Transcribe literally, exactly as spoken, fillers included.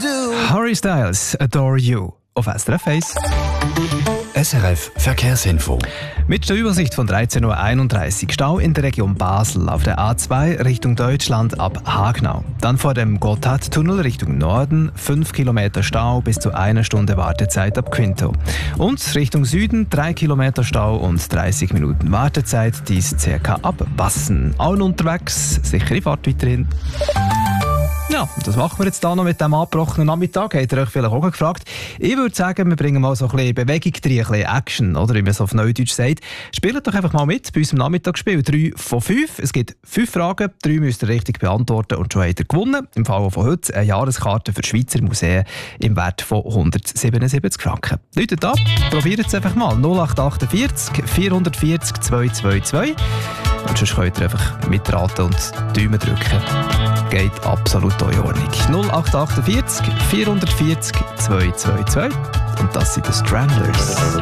Harry Styles, Adore You, auf S R F eins. S R F Verkehrsinfo. Mit der Übersicht von dreizehn Uhr einunddreißig. Stau in der Region Basel auf der A zwei Richtung Deutschland ab Hagnau. Dann vor dem Gotthardtunnel Richtung Norden fünf Kilometer Stau bis zu einer Stunde Wartezeit ab Quinto. Und Richtung Süden drei Kilometer Stau und dreißig Minuten Wartezeit, dies ca. ab Bassen. Allen unterwegs, sichere Fahrt weiterhin. Ja, das machen wir jetzt hier noch mit diesem abgebrochenen Nachmittag. Habt ihr euch vielleicht auch gefragt? Ich würde sagen, wir bringen mal so ein bisschen Bewegung rein, ein bisschen Action, oder wie man es auf Neudeutsch sagt. Spielt doch einfach mal mit bei unserem Nachmittagsspiel. drei von fünf. Es gibt fünf Fragen, drei müsst ihr richtig beantworten und schon habt ihr gewonnen. Im Fall von heute eine Jahreskarte für die Schweizer Museen im Wert von hundertsiebenundsiebzig Franken. Läutet ab, probiert es einfach mal. null acht acht vier vier vier null zwei zwei zwei. Und sonst könnt ihr einfach mitraten und Daumen drücken. Geht absolut in Ordnung. null acht acht vier vier vier null zwei zwei zwei. Und das sind die Stranglers.